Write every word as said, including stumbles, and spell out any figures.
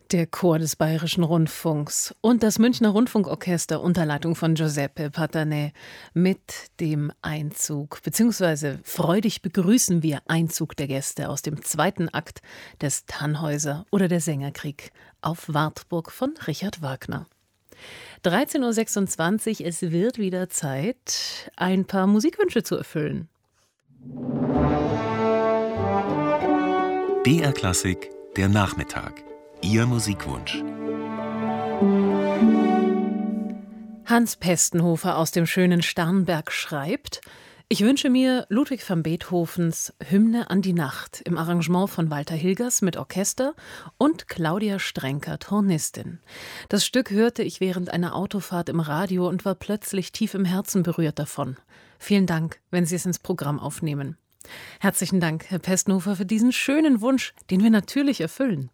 Der Chor des Bayerischen Rundfunks und das Münchner Rundfunkorchester unter Leitung von Giuseppe Patané mit dem Einzug, beziehungsweise freudig begrüßen wir Einzug der Gäste aus dem zweiten Akt des Tannhäuser oder der Sängerkrieg auf Wartburg von Richard Wagner. dreizehn Uhr sechsundzwanzig, es wird wieder Zeit, ein paar Musikwünsche zu erfüllen. B R Klassik, der Nachmittag. Ihr Musikwunsch. Hans Pestenhofer aus dem schönen Starnberg schreibt: Ich wünsche mir Ludwig van Beethovens Hymne an die Nacht im Arrangement von Walter Hilgers mit Orchester und Claudia Strenker, Hornistin. Das Stück hörte ich während einer Autofahrt im Radio und war plötzlich tief im Herzen berührt davon. Vielen Dank, wenn Sie es ins Programm aufnehmen. Herzlichen Dank, Herr Pestenhofer, für diesen schönen Wunsch, den wir natürlich erfüllen.